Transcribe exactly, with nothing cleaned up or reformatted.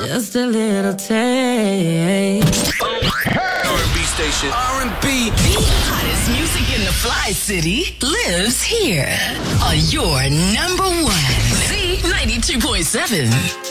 Just a little taste. R and B station. R and B. The hottest music in the Fly City lives here on your number one. Z ninety-two point seven.